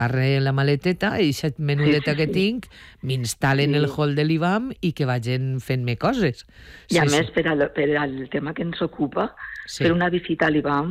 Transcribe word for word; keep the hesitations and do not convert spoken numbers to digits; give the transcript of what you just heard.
arre la maleteta i aquesta menudeta Sí, sí, que sí. tinc m'instal·len Sí. el hall de l'I B A M i que vagin fent-me coses. I a Sí, més, sí. per al, per al tema que ens ocupa, Sí. fer una visita a l'I B A M